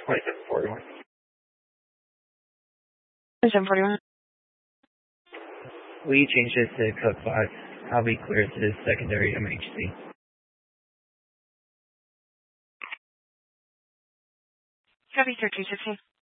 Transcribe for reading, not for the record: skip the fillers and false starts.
2741. 2741. We changed it to code 5. I'll be clear to secondary MHC. Copy 1316.